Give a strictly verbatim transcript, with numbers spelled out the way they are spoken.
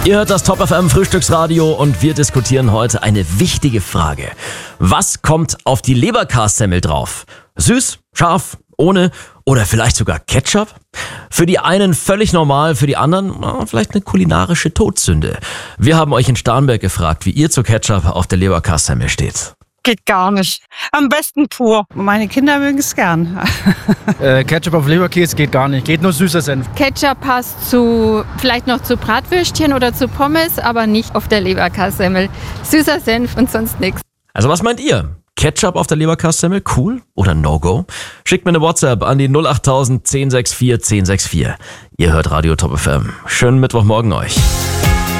Ihr hört das Top F M Frühstücksradio und wir diskutieren heute eine wichtige Frage. Was kommt auf die Leberkassemmel drauf? Süß, scharf, ohne oder vielleicht sogar Ketchup? Für die einen völlig normal, für die anderen na, vielleicht eine kulinarische Todsünde. Wir haben euch in Starnberg gefragt, wie ihr zu Ketchup auf der Leberkassemmel steht. Geht gar nicht. Am besten pur. Meine Kinder mögen es gern. äh, Ketchup auf Leberkäse geht gar nicht. Geht nur süßer Senf. Ketchup passt zu, vielleicht noch zu Bratwürstchen oder zu Pommes, aber nicht auf der Leberkassemmel. Süßer Senf und sonst nichts. Also was meint ihr? Ketchup auf der Leberkassemmel, cool oder No-Go? Schickt mir eine WhatsApp an die null acht null null eins null sechs vier eins null sechs vier. Ihr hört Radio Top F M. Schönen Mittwochmorgen euch.